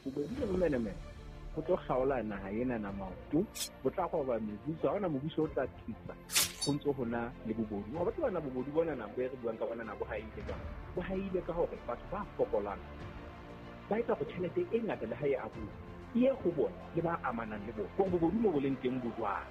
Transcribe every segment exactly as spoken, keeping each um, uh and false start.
bobedi le bomenemene go tlo kgaola naga ena na maoto go tla go ba mebuso ga ona mobuso o tla thusa go ntse go na le bobodu go batho bana bobodu bona nako e re buang ka bona na bo haile ka bo haile ka gore batho ba fokolang ba etsa go tšhelete e ngata le ga e abuwa e go bona le ba amanang le bona go bobodu mo bo leng teng bojwang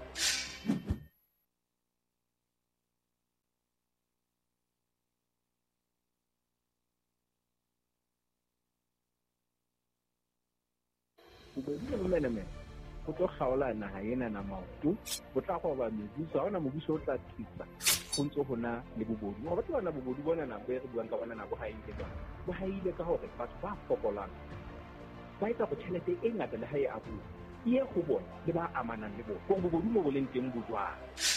bobedi le bomenemene go tlo kgaola naga ena na maoto go tla go ba mebuso ga ona mobuso o tla thusa go ntse go na le bobodu go batho bana bobodu bona nako e re buang ka bona na bo haile ka bo haile ka gore batho ba fokolang ba etsa go tšhelete e ngata le ga e abuwa e go bona le ba amanang le bona go bobodu mo bo leng teng bojwang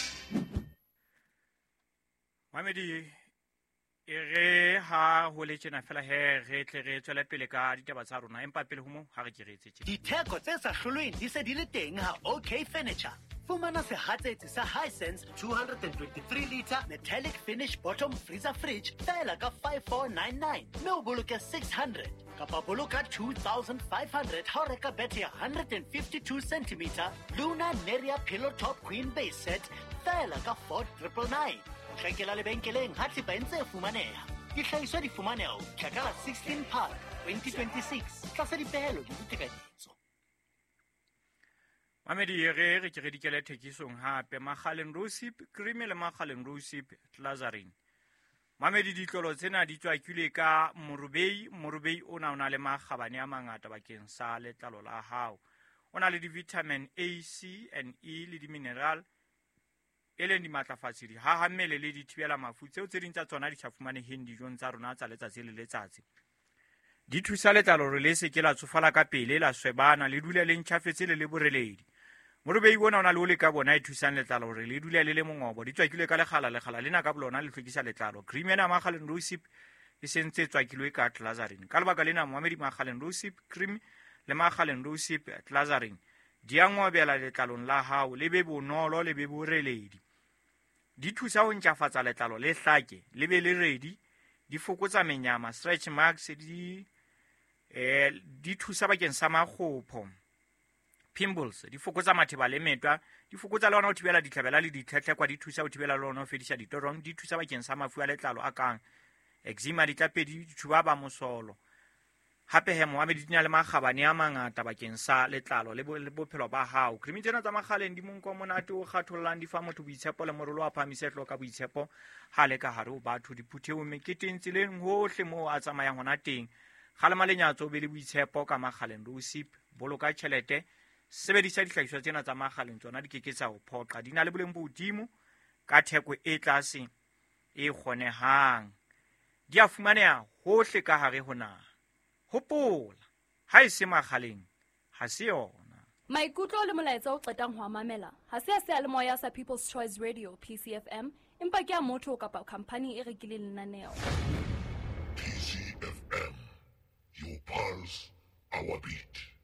Mamedi e re ha ho le tjena fela he re tle re tswela pele ka ditaba tsa rona empa pele ho mo ha re diretse tjena ditheko tse sa hlolweng di se di le teng ha OK Furniture fumana sehatsetsi sa Hisense two hundred twenty-three litre metallic finish bottom freezer fridge fela ka five four nine nine mme o boloke six hundred kapa boloka two thousand five hundred ha o reka bethe ya one hundred fifty-two centimetre Luna Neria pillow top queen base set fela ka four nine nine Rekela lebenkeleng ha thepa e ntse e fumaneha dihlahiswa di fumaneha Tlhakala sixteen Park twenty twenty-six tlasa dipehelo le ditekanyetso Mamedi re re ke re dikele thekisong hape Magalen Rosip cream le Magalen Rosip Tlazarin Mamedi ditlolo tsena di tswakile ka morubei morubei ona ona le magabane a mangata bakeng sa letlalo la hao ona le di vitamin A, C and E le di mineral e leng di matlafatsi di ha hammele le di thibela mafu tseo tse ding tsa tsona di tšhafumanegeng dijong tsa rona tsa letsatsi le letsatsi di thusa letlalo re le se ke la tsofala ka pele la swebana le dula le ntšhafetse le le boreledi morubei bona ona le o le ka bona e thusang letlalo re le dula le le mongobo di tswakilwe ka legala legala lena ka bolona le hlwekisa letlalo cream ena Magalen Rosip e sentse tswakilwe ka Tlazarin ka lebaka lena Mohamedi Magalen Rosip cream le Magalen Rosip Tlazarin di a ngobela letlalong la hao le be bonolo le be boreledi di thusa ho ntlafatsa letlalo le hlake le be le ready di fokotsa menyama stretch marks di eh di thusa bakeng sa magopho pimples di fokotsa matheba le metwa di fokotsa le ona ho thibela ditlhabela le ditlhetlhekwa di thusa ho thibela le ona ho fedisa ditorong di thusa bakeng sa mafu a letlalo a kang eczema ditlapedi dithuba ba mosolo hape he Mohamedi di na le magabane a mangata bakeng sa letlalo le bophelo ba hao cream tsena tsa Magalen di monko monate o kgathollang di fa motho boitshepo le morolo wa phamisetlo ka boitshepo ha le ka hare ho batho di phutheo meketeng tseleng hohle mo a tsamayang hona teng ga le malenyatso be le boitshepo ka Magalen Rosip boloka tšhelete sebedisa dihlahiswa tsena tsa Magalen tsona di keketsa ho phoqa di na le boleng bo hodimo ka theko e tlase e kgonehang di a fumaneha hohle ka hare ho naha hopola ha e se Magaleng ha se yona maikutlo le molaetsa o qetang ho mamela ha se se le moya sa People's Choice Radio P C F M empa ke a motho kapa company e rekileng lenaneo P C F M, your pulse, our beat.